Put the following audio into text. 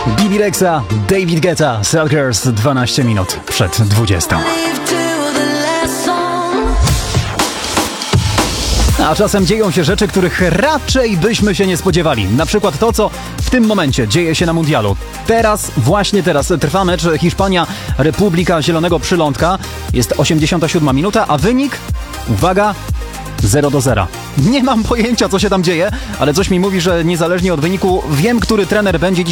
Bibi Rexha, David Guetta, Selkers, 12 minut przed 20. A czasem dzieją się rzeczy, których raczej byśmy się nie spodziewali. Na przykład to, co w tym momencie dzieje się na mundialu. Właśnie teraz trwa mecz Hiszpania, Republika Zielonego Przylądka. Jest 87 minuta, a wynik, uwaga, 0-0. Nie mam pojęcia, co się tam dzieje, ale coś mi mówi, że niezależnie od wyniku wiem, który trener będzie dziś